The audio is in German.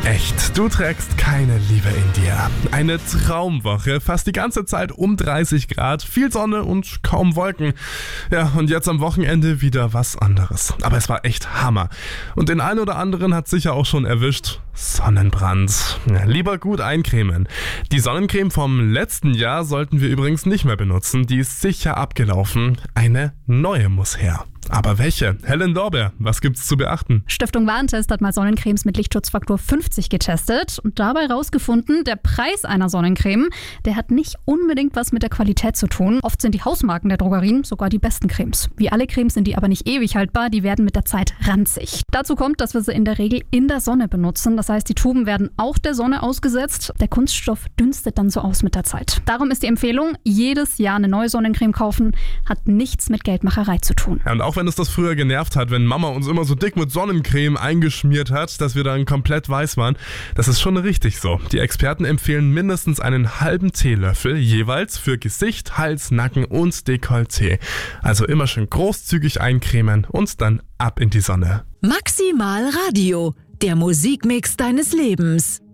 Echt, du trägst keine Liebe in dir. Eine Traumwoche, fast die ganze Zeit um 30 Grad, viel Sonne und kaum Wolken. Ja, und jetzt am Wochenende wieder was anderes. Aber es war echt Hammer. Und den einen oder anderen hat sicher auch schon erwischt. Sonnenbrand. Ja, lieber gut eincremen. Die Sonnencreme vom letzten Jahr sollten wir übrigens nicht mehr benutzen. Die ist sicher abgelaufen. Eine neue muss her. Aber welche? Helen Lorbeer, was gibt's zu beachten? Stiftung Warentest hat mal Sonnencremes mit Lichtschutzfaktor 50 getestet und dabei rausgefunden, der Preis einer Sonnencreme, der hat nicht unbedingt was mit der Qualität zu tun. Oft sind die Hausmarken der Drogerien sogar die besten Cremes. Wie alle Cremes sind die aber nicht ewig haltbar, die werden mit der Zeit ranzig. Dazu kommt, dass wir sie in der Regel in der Sonne benutzen. Das heißt, die Tuben werden auch der Sonne ausgesetzt. Der Kunststoff dünstet dann so aus mit der Zeit. Darum ist die Empfehlung, jedes Jahr eine neue Sonnencreme kaufen, hat nichts mit Geldmacherei zu tun. Ja, und auch wenn es das früher genervt hat, wenn Mama uns immer so dick mit Sonnencreme eingeschmiert hat, dass wir dann komplett weiß waren, das ist schon richtig so. Die Experten empfehlen mindestens einen halben Teelöffel jeweils für Gesicht, Hals, Nacken und Dekolleté. Also immer schön großzügig eincremen und dann ab in die Sonne. Maximal Radio, der Musikmix deines Lebens.